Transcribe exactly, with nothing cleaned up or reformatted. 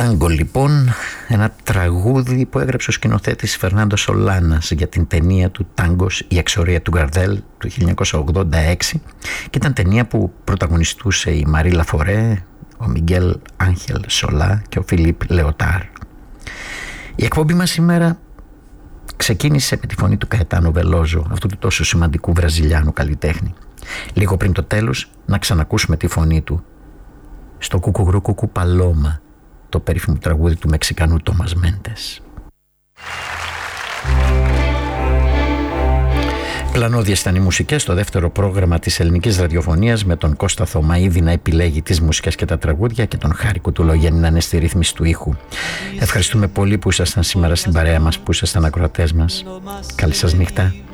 Τάγκο λοιπόν, ένα τραγούδι που έγραψε ο σκηνοθέτης Φερνάντο Σολάνας για την ταινία του Τάγκος, η εξορία του Γκαρδέλ του χίλια εννιακόσια ογδόντα έξι, και ήταν ταινία που πρωταγωνιστούσε η Μαρί Λαφορέ, ο Μιγγέλ Άγχελ Σολά και ο Φιλίπ Λεωτάρ. Η εκπομπή μας σήμερα ξεκίνησε με τη φωνή του Καετάνο Βελόζο, αυτού του τόσο σημαντικού βραζιλιάνου καλλιτέχνη. Λίγο πριν το τέλος να ξανακούσουμε τη φωνή του στο Κουκουγρού Κουκου Παλώμα, το περίφημο τραγούδι του Μεξικανού Τόμας Μέντες. Πλανώδιες ήταν οι μουσικές στο δεύτερο πρόγραμμα της ελληνικής ραδιοφωνίας, με τον Κώστα Θωμαίδη να επιλέγει τις μουσικές και τα τραγούδια και τον Χάρη Κουτουλογέννη να είναι στη ρύθμιση του ήχου. Ευχαριστούμε πολύ που ήσασταν σήμερα στην παρέα μας, που ήσασταν ακροατές μας. Καλή σας νύχτα.